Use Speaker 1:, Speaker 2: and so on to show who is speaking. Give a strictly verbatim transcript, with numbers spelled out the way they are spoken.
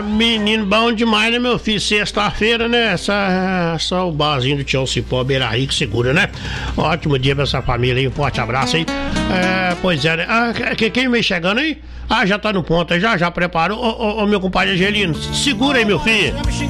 Speaker 1: Ah, menino, bom demais, né, meu filho? Sexta-feira, né? Essa, só o barzinho do Tio Cipó Beira Rio que segura, né? Ótimo dia pra essa família aí, um forte abraço aí. É, pois é, né? Ah, quem vem chegando aí? Ah, já tá no ponto, já, já preparou. Ô, ô, ô, meu compadre Angelino, segura aí, meu filho.